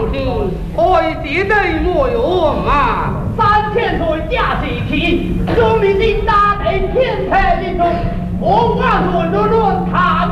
上天，开地地莫用啊 3000岁驾喜旗，说明你大地天台之中，我万论论论他